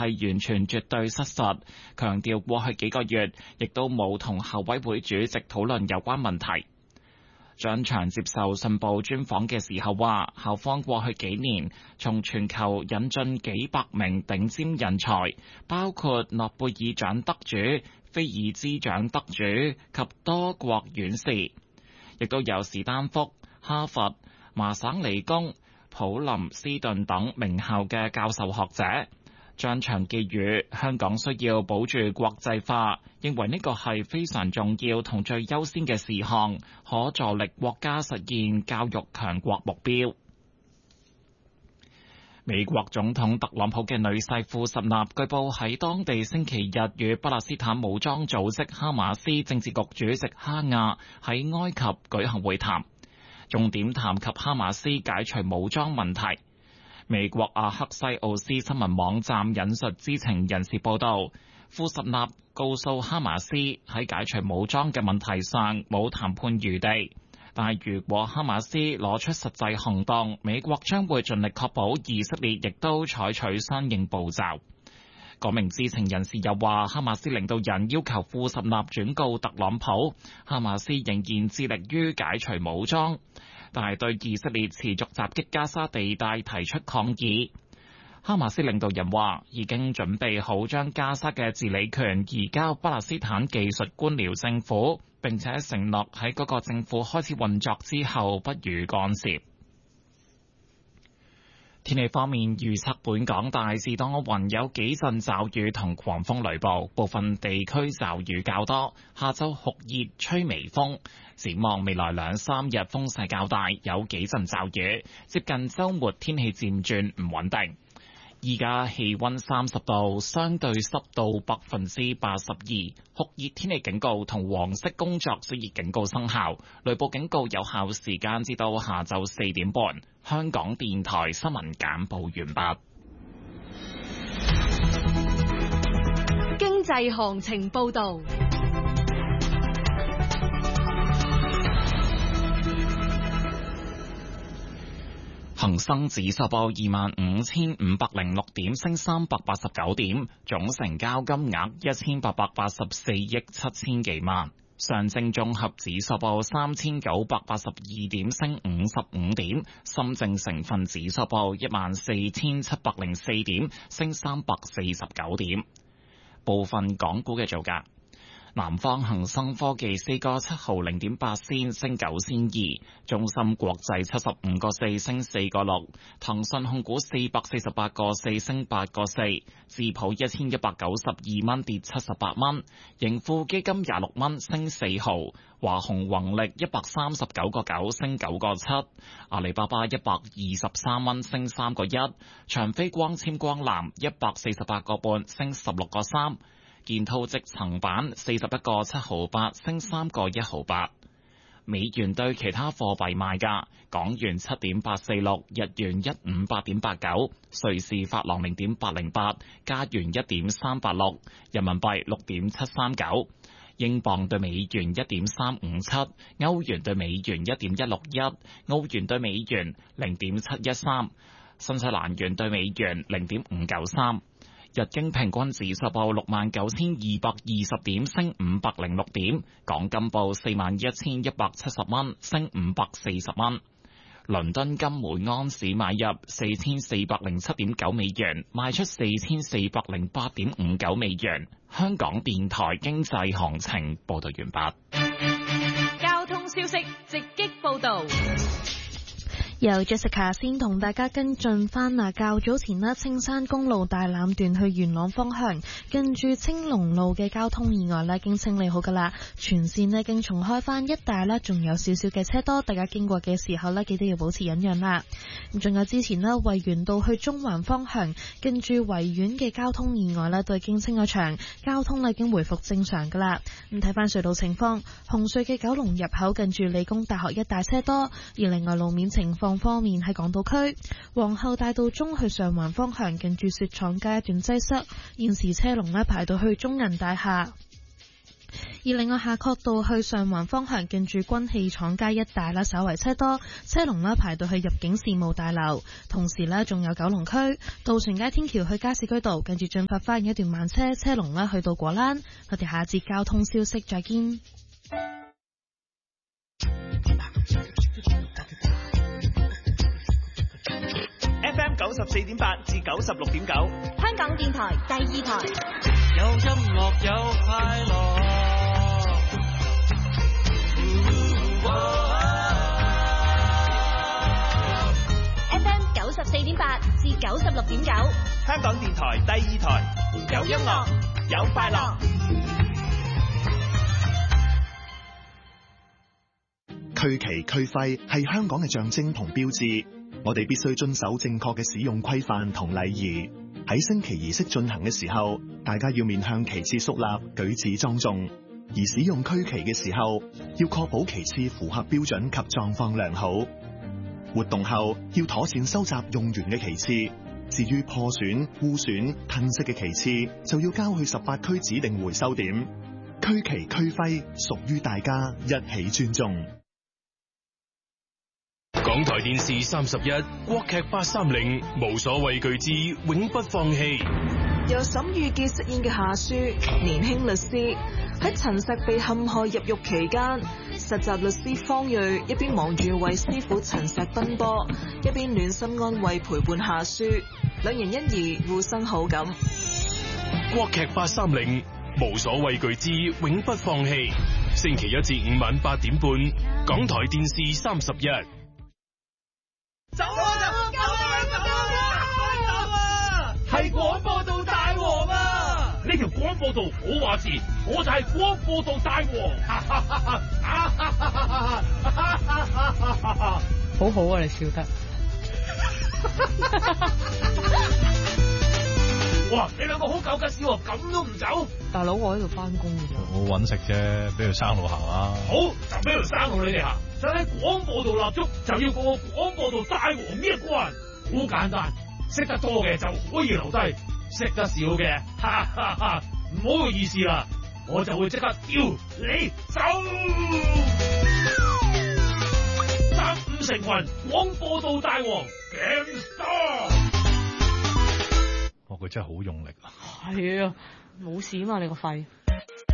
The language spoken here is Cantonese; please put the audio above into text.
係完全絕對失實，強調過去幾個月亦都冇同校委會主席討論有關問題。張翔接受信報專訪嘅時候話，校方過去幾年從全球引進幾百名頂尖人才，包括諾貝爾獎得主、菲爾茲獎得主及多國院士，亦都有史丹福、哈佛、麻省理工、普林斯頓等名校嘅教授學者。張翔寄語香港需要保住國際化，認為呢個係非常重要同最優先嘅事項，可助力國家實現教育強國目標。美國總統特朗普嘅女婿庫什納據報喺當地星期日與巴勒斯坦武裝組織哈馬斯政治局主席哈亞喺埃及舉行會談，重點談及哈馬斯解除武裝問題。美國阿克西奧斯新聞網站引述知情人士報道，庫什納告訴哈馬斯喺解除武裝嘅問題上冇談判餘地，但係如果哈馬斯攞出實際行動，美國將會盡力確保以色列亦都採取相應步驟。嗰名知情人士又話，哈馬斯領導人要求庫什納轉告特朗普，哈馬斯仍然致力於解除武裝，但係對以色列持續襲擊加沙地帶提出抗議。哈馬斯領導人話已經準備好將加沙嘅治理權移交巴勒斯坦技術官僚政府，並且承諾喺嗰個政府開始運作之後不予干涉。天氣方面，預測本港大致多雲，有幾陣驟雨同狂風雷暴，部分地區驟雨較多。下晝酷熱，吹微風。展望未來2-3日風勢較大，有幾陣驟雨。接近週末天氣漸轉唔穩定。依家氣溫30度，相對濕度82%，酷熱天氣警告同黃色工作暑熱警告生效，雷暴警告有效時間至到下晝4點半。香港電台新聞簡報完畢。 經濟行情報道。 恒生指數報25,506點，升389點，總成交金額1884億7千幾萬。上證綜合指數報3,982點，升55點。深證成分指數報14,704點，升349點。部分港股嘅造價。南方恒生科技4個7毫0.8仙，升9仙2；中芯國際75個4，升4個6；騰訊控股448個4，升8個4；智普1192蚊，跌78蚊；盈富基金26蚊，升4毫；華虹宏力139個9，升9個7；阿里巴巴123蚊，升3個1；長飛光纖光纜148個半，升16個3。建滔積層板41個7毫8，升3個1毫8。美元對其他貨幣賣價：港元7.846，日元158.89，瑞士法郎0.808，加元1.386，人民幣6.739，英鎊對美元1.357，歐元對美元1.161，澳元對美元0.713，新西蘭元對美元0.593。日經平均指數報69,220點，升506點。港金報41,170蚊，升540蚊。倫敦金每安士買入4,407.9美元，賣出4,408.59美元。香港電台經濟行情報道完畢。 交通消息直擊報道。 由 Jessica 先同大家跟進返較早前青山公路大欖段去元朗方向，近住青龍路嘅交通意外已經清理好噶啦，全線已經重開返，一帶仲有少少嘅車多，大家經過嘅時候記得要保持忍讓啦。咁仲有之前維園道去中環方向，近住維園嘅交通意外都已經清咗場，交通已經回復正常噶啦。咁睇返隧道情況，紅隧嘅九龍入口近住理工大學一帶車多，而另外路面情況方面喺港島區皇后大道中去上環方向，近住雪廠街一段擠塞，現時車龍排到去中銀大廈。 而另外夏慤道去上環方向近住軍器廠街一帶啦，稍為車多，車龍啦排到去入境事務大樓。同時呢，仲有九龍區渡船街天橋去加士居道，跟住進發花園一段慢車，車龍啦去到果欄。我哋下一節交通消息再見。 FM 94.8至96.9， 香港電台第二台。 有音樂有快樂。 FM 94.8至96.9， 香港電台第二台，有音樂有快樂。 區旗區徽係香港嘅象徵同標誌，我哋必須遵守正確嘅使用規範同禮儀。喺升旗儀式進行嘅時候，大家要面向旗幟肅立，舉止莊重。而使用區旗嘅時候，要確保旗幟符合標準及狀況良好。活動後要妥善收集用完嘅旗幟，至於破損、污損、褪色嘅旗幟，就要交去18區指定回收點。區旗區徽屬於大家，一起尊重。 港台電視31國劇830，無所畏懼之永不放棄。 由沈御傑飾演嘅夏書，年輕律師喺陳碩被陷害入獄期間，實習律師方睿一邊忙住為師傅陳碩奔波，一邊暖心安慰陪伴夏書，兩人因而互生好感。 國劇830，無所畏懼之永不放棄。星期1至5晚8點半，港台電視31。 走啊！係廣播道大王啊！呢條廣播道我話事，我就係廣播道大王。 好好啊，你笑得。 哇！你兩個好狗吉屎喎，咁都唔走？ 大佬，我喺度翻工㗎咋。 我搵食啫，俾條生路行啊！ 好，就俾條生路你哋行。想喺廣播道立足，就要過廣播道大王呢一關。好簡單，識得多嘅就可以留低，識得少嘅，哈哈哈，唔好意思啦，我就會即刻叫你走。3、5成群，廣播道大王 Gangstar。 佢真係好用力啊！ 係啊，冇事啊嘛，你個肺。